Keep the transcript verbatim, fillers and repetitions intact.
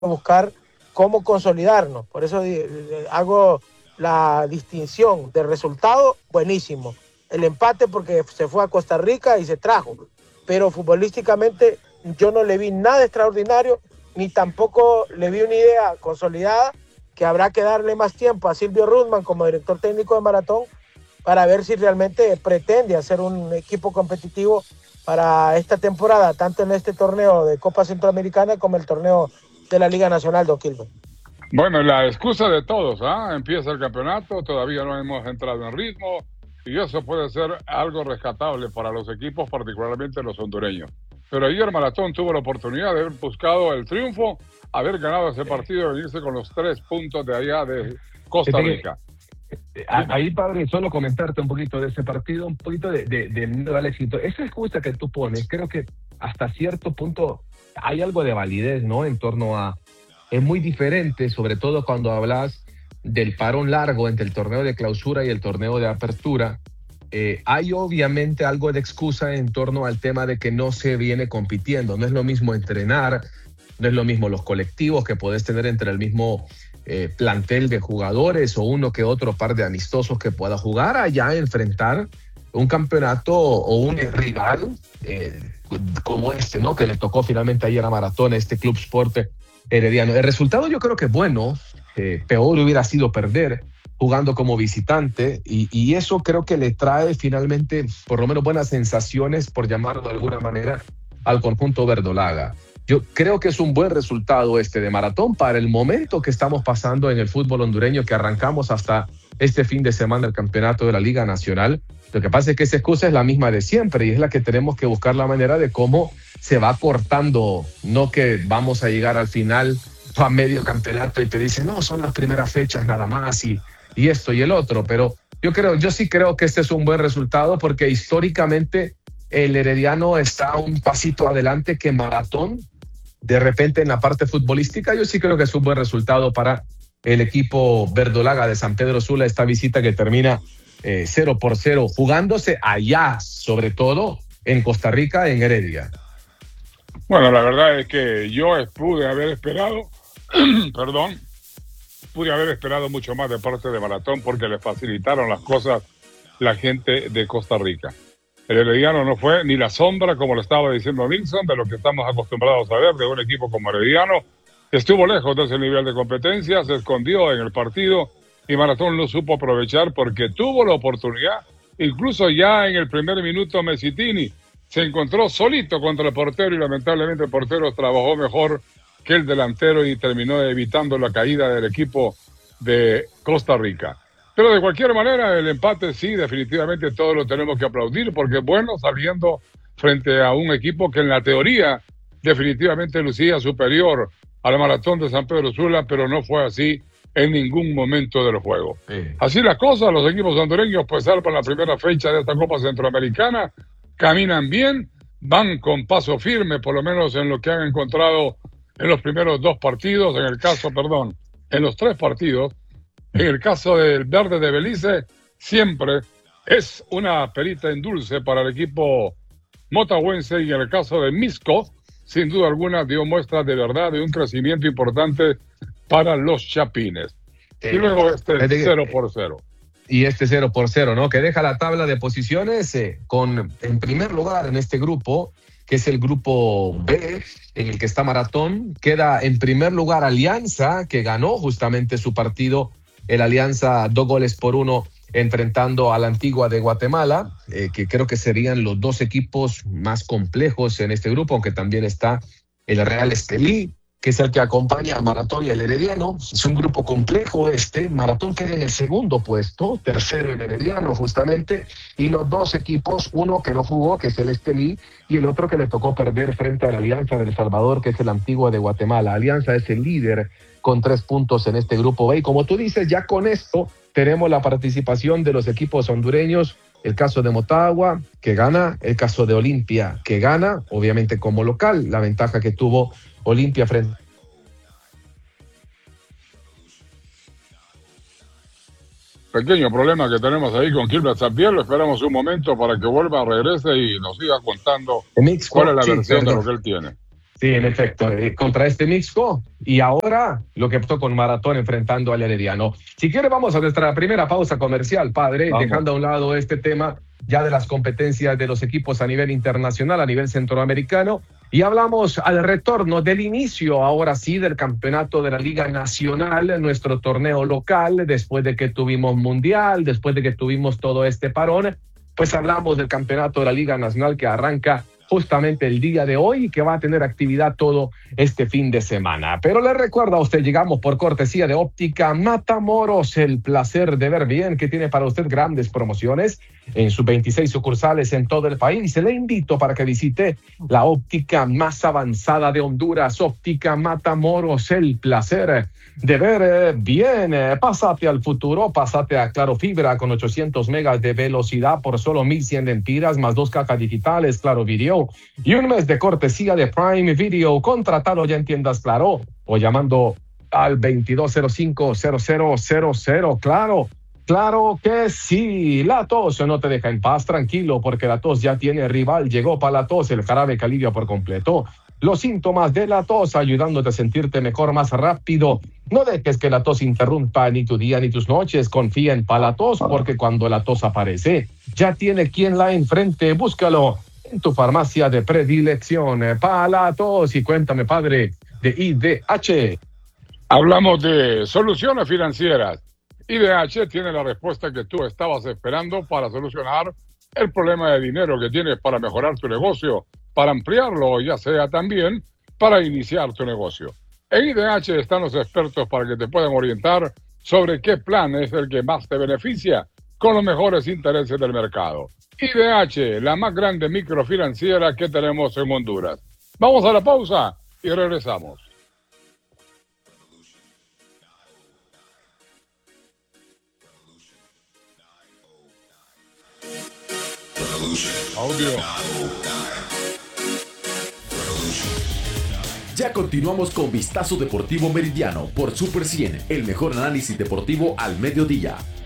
buscar cómo consolidarnos. Por eso hago la distinción de resultado, buenísimo. El empate porque se fue a Costa Rica y se trajo. Pero futbolísticamente yo no le vi nada extraordinario, ni tampoco le vi una idea consolidada, que habrá que darle más tiempo a Silvio Ruthman como director técnico de Maratón para ver si realmente pretende hacer un equipo competitivo para esta temporada, tanto en este torneo de Copa Centroamericana como el torneo de la Liga Nacional de O'Quilmes. Bueno, la excusa de todos, ¿ah? Empieza el campeonato, todavía no hemos entrado en ritmo, y eso puede ser algo rescatable para los equipos, particularmente los hondureños. Pero ayer Maratón tuvo la oportunidad de haber buscado el triunfo, haber ganado ese partido y venirse con los tres puntos de allá de Costa Rica. Ahí, padre, solo comentarte un poquito de ese partido, un poquito de, de, de miedo al éxito. Esa excusa que tú pones, creo que hasta cierto punto hay algo de validez, ¿no? En torno a... Es muy diferente, sobre todo cuando hablas del parón largo entre el torneo de clausura y el torneo de apertura. Eh, hay obviamente algo de excusa en torno al tema de que no se viene compitiendo. No es lo mismo entrenar, no es lo mismo los colectivos que podés tener entre el mismo eh, plantel de jugadores o uno que otro par de amistosos que pueda jugar, allá enfrentar un campeonato o un rival eh, como este, ¿no? Que le tocó finalmente ayer a Maratón, a este Club Sport Herediano. El resultado yo creo que es bueno, eh, peor hubiera sido perder jugando como visitante, y, y eso creo que le trae finalmente por lo menos buenas sensaciones, por llamarlo de alguna manera, al conjunto verdolaga. Yo creo que es un buen resultado este de Maratón para el momento que estamos pasando en el fútbol hondureño, que arrancamos hasta este fin de semana el campeonato de la Liga Nacional. Lo que pasa es que esa excusa es la misma de siempre y es la que tenemos que buscar la manera de cómo se va cortando, no que vamos a llegar al final a medio campeonato y te dicen, no, son las primeras fechas nada más y, y esto y el otro, pero yo creo, yo sí creo que este es un buen resultado porque históricamente el Herediano está un pasito adelante que Maratón. De repente en la parte futbolística yo sí creo que es un buen resultado para el equipo verdolaga de San Pedro Sula, esta visita que termina eh, cero por cero, jugándose allá, sobre todo en Costa Rica, en Heredia. Bueno, la verdad es que yo pude haber esperado, perdón, pude haber esperado mucho más de parte de Maratón porque le facilitaron las cosas la gente de Costa Rica. El Herediano no fue ni la sombra, como le estaba diciendo Nilsson, de lo que estamos acostumbrados a ver de un equipo como Herediano. Estuvo lejos de ese nivel de competencia, se escondió en el partido y Maratón lo supo aprovechar porque tuvo la oportunidad. Incluso ya en el primer minuto Mesitini se encontró solito contra el portero y lamentablemente el portero trabajó mejor que el delantero y terminó evitando la caída del equipo de Costa Rica. Pero de cualquier manera, el empate sí, definitivamente todos lo tenemos que aplaudir porque es bueno saliendo frente a un equipo que en la teoría definitivamente lucía superior al Maratón de San Pedro Sula, pero no fue así en ningún momento del juego. Sí. Así las cosas, los equipos hondureños pues salvan la primera fecha de esta Copa Centroamericana, caminan bien, van con paso firme, por lo menos en lo que han encontrado en los primeros dos partidos, en el caso, perdón, en los tres partidos. En el caso del Verde de Belice, siempre es una perita en dulce para el equipo motagüense, y en el caso de Misco, sin duda alguna dio muestra de verdad de un crecimiento importante para los chapines. Y luego este cero por cero. Y este cero por cero, ¿no? Que deja la tabla de posiciones eh, con, en primer lugar en este grupo, que es el grupo B, en el que está Maratón. Queda en primer lugar Alianza, que ganó justamente su partido, el Alianza dos goles por uno, enfrentando a la Antigua de Guatemala, eh, que creo que serían los dos equipos más complejos en este grupo, aunque también está el Real Estelí, que es el que acompaña a Maratón y el Herediano. Es un grupo complejo este. Maratón queda en el segundo puesto, tercero el Herediano justamente, y los dos equipos, uno que no jugó, que es el Estelí, y el otro que le tocó perder frente a la Alianza del Salvador, que es el Antigua de Guatemala. Alianza es el líder con tres puntos en este grupo B, y como tú dices, ya con esto tenemos la participación de los equipos hondureños, el caso de Motagua, que gana, el caso de Olimpia, que gana, obviamente como local, la ventaja que tuvo Olimpia frente. Pequeño problema que tenemos ahí con Gilbert Sampier, lo esperamos un momento para que vuelva, regrese y nos siga contando Mixco, cuál es la sí, versión perdón. de lo que él tiene. Sí, en efecto, eh, contra este mixto. Y ahora lo que pasó con Maratón enfrentando al Herediano. Si quiere, vamos a nuestra primera pausa comercial, padre, Vamos. dejando a un lado este tema ya de las competencias de los equipos a nivel internacional, a nivel centroamericano. Y hablamos al retorno del inicio, ahora sí, del campeonato de la Liga Nacional, nuestro torneo local, después de que tuvimos Mundial, después de que tuvimos todo este parón. Pues hablamos del campeonato de la Liga Nacional que arranca justamente el día de hoy y que va a tener actividad todo este fin de semana. Pero le recuerdo a usted, llegamos por cortesía de Óptica Matamoros, el placer de ver bien, que tiene para usted grandes promociones en sus veintiséis sucursales en todo el país. Le invito para que visite la óptica más avanzada de Honduras, Óptica Matamoros, el placer de ver bien. Pásate al futuro, pásate a Claro Fibra con ochocientos megas de velocidad por solo mil cien lempiras, más dos cajas digitales, Claro Video, y un mes de cortesía de Prime Video. Contratalo ya en tiendas Claro o llamando al veintidós cero cinco cero cero cero cero. Claro, claro que sí. La tos no te deja en paz, tranquilo, porque la tos ya tiene rival. Llegó para la tos el jarabe que alivia por completo los síntomas de la tos, ayudándote a sentirte mejor más rápido. No dejes que la tos interrumpa ni tu día ni tus noches. Confía en Palatos, porque cuando la tos aparece, ya tiene quien la enfrente. Búscalo en tu farmacia de predilección. Palatos. Y cuéntame, padre, de I D H. Hablamos de soluciones financieras. I D H tiene la respuesta que tú estabas esperando para solucionar el problema de dinero que tienes para mejorar tu negocio, para ampliarlo, ya sea también para iniciar tu negocio. En I D H están los expertos para que te puedan orientar sobre qué plan es el que más te beneficia con los mejores intereses del mercado. I D H, la más grande microfinanciera que tenemos en Honduras. Vamos a la pausa y regresamos. Audio. Ya continuamos con Vistazo Deportivo Meridiano por Super cien, el mejor análisis deportivo al mediodía.